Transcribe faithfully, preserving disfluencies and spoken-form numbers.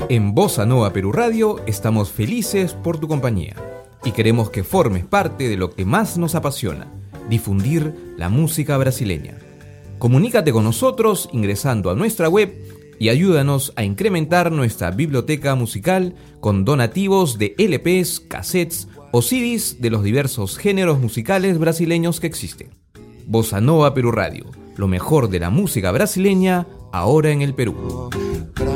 En Bossa Nova Perú Radio estamos felices por tu compañía y queremos que formes parte de lo que más nos apasiona, difundir la música brasileña. Comunícate con nosotros ingresando a nuestra web y ayúdanos a incrementar nuestra biblioteca musical con donativos de L Pes, cassettes o C Ds de los diversos géneros musicales brasileños que existen. Bossa Nova Perú Radio, lo mejor de la música brasileña ahora en el Perú.